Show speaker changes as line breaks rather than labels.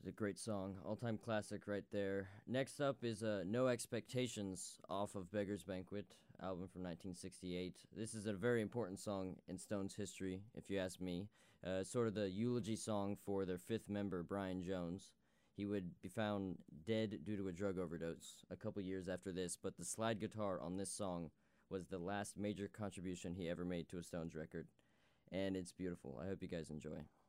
It's a great song, all-time classic right there. Next up is No Expectations off of Beggar's Banquet, album from 1968. This is a very important song in Stones' history, if you ask me. Sort of the eulogy song for their fifth member, Brian Jones. He would be found dead due to a drug overdose a couple years after this, but the slide guitar on this song was the last major contribution he ever made to a Stones record, and it's beautiful. I hope you guys enjoy.